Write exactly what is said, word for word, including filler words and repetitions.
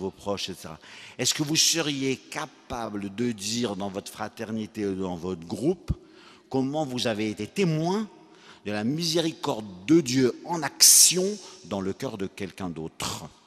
vos proches, et cetera. Est-ce que vous seriez capable de dire dans votre fraternité ou dans votre groupe comment vous avez été témoin de la miséricorde de Dieu en action dans le cœur de quelqu'un d'autre?